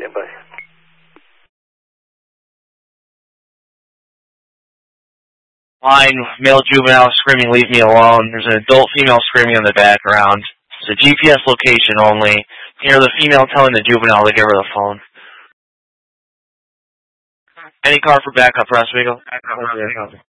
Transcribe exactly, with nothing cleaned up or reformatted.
Stand by. Line, male juvenile screaming, leave me alone. There's an adult female screaming in the background. It's a G P S location only. Hear the female telling the juvenile to give her the phone. Any car for backup, Oswego?